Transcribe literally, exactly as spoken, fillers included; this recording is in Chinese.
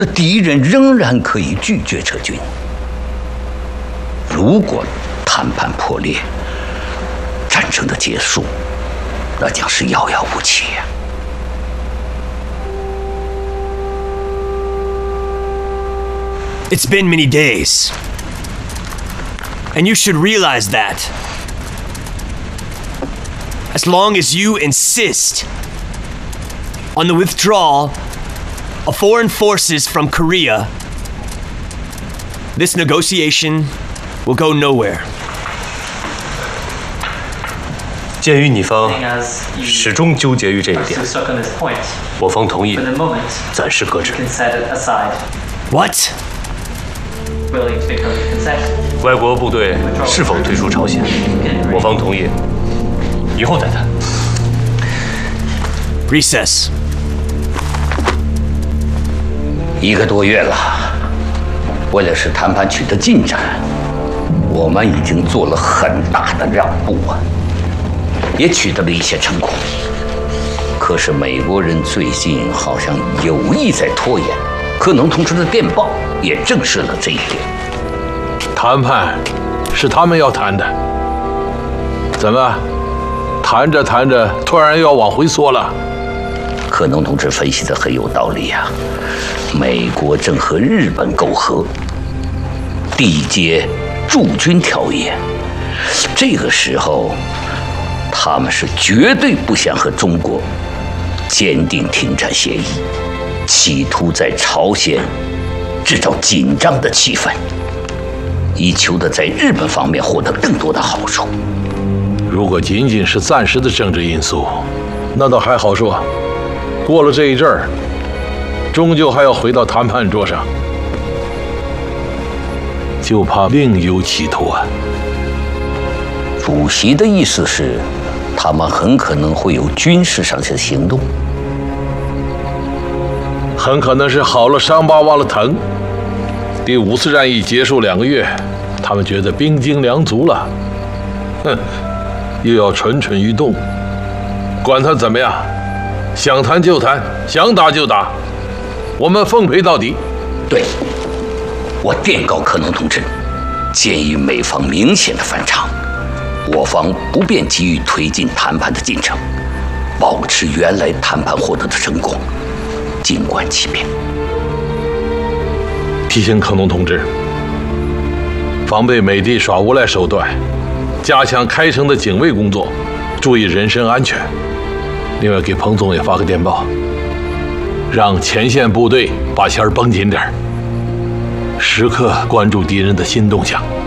那敌人仍然可以拒绝撤军。如果谈判破裂，战争的结束，那将是遥遥无期呀。 It's been many days, and you should realize that. As long as you insist on the withdrawal of foreign forces from Korea, this negotiation will go nowhere. 鉴于你方始终纠结于这一点，我方同意暂时搁置。 What? 外国部队是否退出朝鲜，我方同意以后再谈。 Recess. 一个多月了，为了使谈判取得进展，我们已经做了很大的让步啊，也取得了一些成果。可是美国人最近好像有意在拖延，克农同志的电报也证实了这一点。 谈判是他们要谈的，怎么谈着谈着突然又要往回缩了？ 克农同志分析的很有道理啊，美国正和日本媾和，缔结驻军条约，这个时候他们是绝对不想和中国签订停战协议，企图在朝鲜制造紧张的气氛，以求得在日本方面获得更多的好处。 如果仅仅是暂时的政治因素，那倒还好说。过了这一阵儿，终究还要回到谈判桌上，就怕另有企图啊。 主席的意思是，他们很可能会有军事上的行动， 很可能是好了伤疤忘了疼。第五次战役结束两个月，他们觉得兵精粮足了，哼，又要蠢蠢欲动。管他怎么样，想谈就谈，想打就打，我们奉陪到底。 对，我电告克农同志，鉴于美方明显的反常，我方不便急于推进谈判的进程，保持原来谈判获得的成果，静观其变。 提醒克农同志，防备美帝耍无赖手段，加强开城的警卫工作，注意人身安全。另外，给彭总也发个电报，让前线部队把弦儿绷紧点儿，时刻关注敌人的新动向。